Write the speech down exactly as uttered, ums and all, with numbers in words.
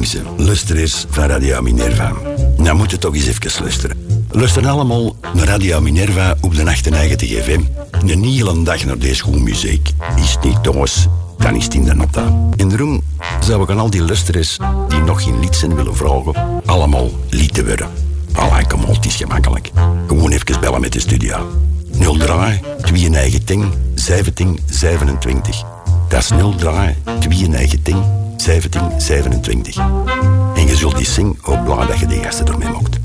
linkse. Luister eens van Radio Minerva. Nou moet je toch eens even luisteren. Luister allemaal naar Radio Minerva op de achtennegentig F M. Een hele dag naar deze goede muziek. Is het niet thuis, dan is het in de nota. En daarom zou ik aan al die luisteraars die nog geen lid zijn willen vragen, allemaal lid te worden. Allee, kom op, het is gemakkelijk. Gewoon even bellen met de studio. nul drie tweeënnegentig zeventien zevenentwintig. Dat is nul drie tweeënnegentig zeventien zevenentwintig. En je zult die zing ook blij dat je die gasten ermee mocht.